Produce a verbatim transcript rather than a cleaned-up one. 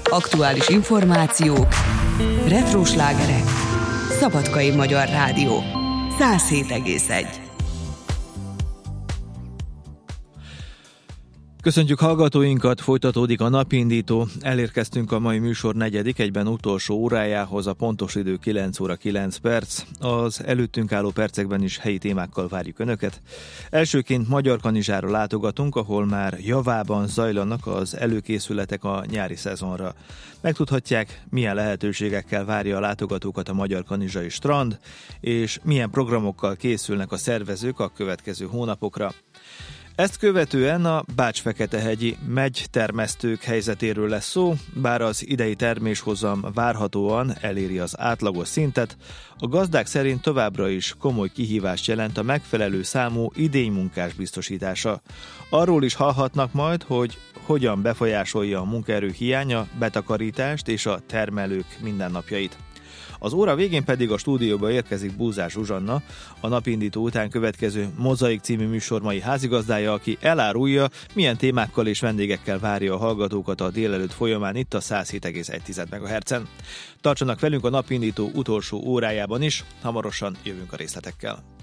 Aktuális információk, retro slágerek, Szabadkai Magyar Rádió, száz hét egész egy. Köszöntjük hallgatóinkat, folytatódik a napindító. Elérkeztünk a mai műsor negyedik, egyben utolsó órájához, a pontos idő kilenc óra kilenc perc. Az előttünk álló percekben is helyi témákkal várjuk Önöket. Elsőként Magyarkanizsára látogatunk, ahol már javában zajlanak az előkészületek a nyári szezonra. Megtudhatják, milyen lehetőségekkel várja a látogatókat a Magyarkanizsai strand, és milyen programokkal készülnek a szervezők a következő hónapokra. Ezt követően a Bács-Feketehegyi megytermesztők helyzetéről lesz szó, bár az idei terméshozam várhatóan eléri az átlagos szintet, a gazdák szerint továbbra is komoly kihívást jelent a megfelelő számú idénymunkás biztosítása. Arról is hallhatnak majd, hogy hogyan befolyásolja a munkaerő hiánya, betakarítást és a termelők mindennapjait. Az óra végén pedig a stúdióba érkezik Búzás Zsuzsanna, a napindító után következő Mozaik című műsor mai házigazdája, aki elárulja, milyen témákkal és vendégekkel várja a hallgatókat a délelőtt folyamán itt a száz hét egész egy megahertzen. Tartsanak velünk a napindító utolsó órájában is, hamarosan jövünk a részletekkel.